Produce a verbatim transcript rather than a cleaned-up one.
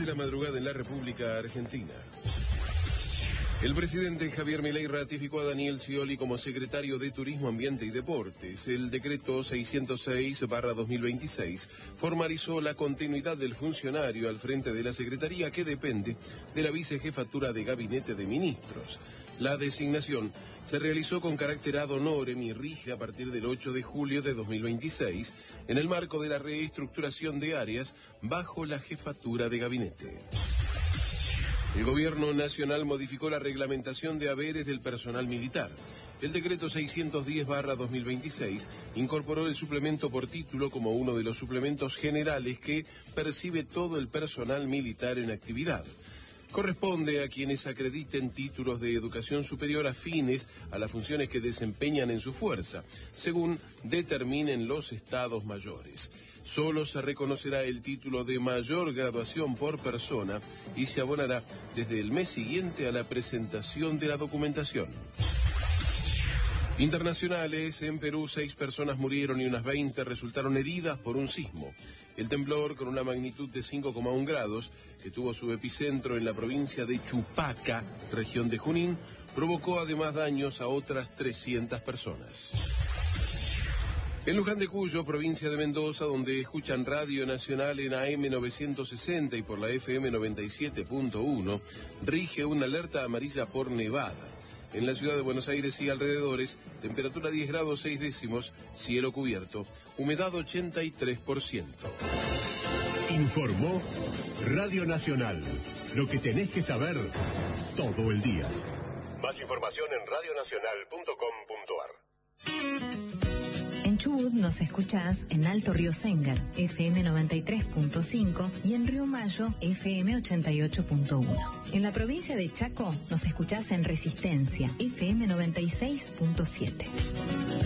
la madrugada en la República Argentina. El presidente Javier Milei ratificó a Daniel Scioli como secretario de Turismo, Ambiente y Deportes. El decreto seiscientos seis barra dos mil veintiséis formalizó la continuidad del funcionario al frente de la Secretaría, que depende de la vicejefatura de Gabinete de Ministros. La designación se realizó con carácter ad honorem y rige a partir del ocho de julio de dos mil veintiséis, en el marco de la reestructuración de áreas bajo la jefatura de gabinete. El Gobierno Nacional modificó la reglamentación de haberes del personal militar. El decreto seiscientos diez barra dos mil veintiséis incorporó el suplemento por título como uno de los suplementos generales que percibe todo el personal militar en actividad. Corresponde a quienes acrediten títulos de educación superior afines a las funciones que desempeñan en su fuerza, según determinen los estados mayores. Solo se reconocerá el título de mayor graduación por persona y se abonará desde el mes siguiente a la presentación de la documentación. Internacionales, en Perú seis personas murieron y unas veinte resultaron heridas por un sismo. El temblor, con una magnitud de cinco coma uno grados, que tuvo su epicentro en la provincia de Chupaca, región de Junín, provocó además daños a otras trescientas personas. En Luján de Cuyo, provincia de Mendoza, donde escuchan Radio Nacional en A M novecientos sesenta y por la F M noventa y siete punto uno, rige una alerta amarilla por nevada. En la ciudad de Buenos Aires y alrededores, temperatura diez grados seis décimos, cielo cubierto, humedad ochenta y tres por ciento. Informó Radio Nacional. Lo que tenés que saber todo el día. Más información en radio nacional punto com punto ar. En Chubut nos escuchás en Alto Río Sengar, F M noventa y tres punto cinco, y en Río Mayo, F M ochenta y ocho punto uno. En la provincia de Chaco nos escuchás en Resistencia, F M noventa y seis punto siete.